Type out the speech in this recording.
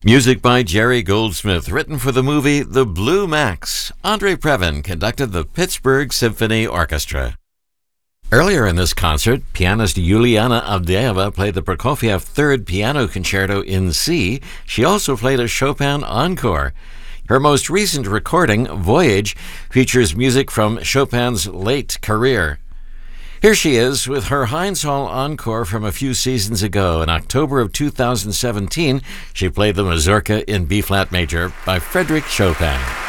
Music by Jerry Goldsmith, written for the movie The Blue Max. Andre Previn conducted the Pittsburgh Symphony Orchestra. Earlier in this concert, pianist Yuliana Avdeeva played the Prokofiev Third Piano Concerto in C. She also played a Chopin encore. Her most recent recording, Voyage, features music from Chopin's late career. Here she is with her Heinz Hall encore from a few seasons ago. In October of 2017, she played the Mazurka in B-flat major by Frédéric Chopin.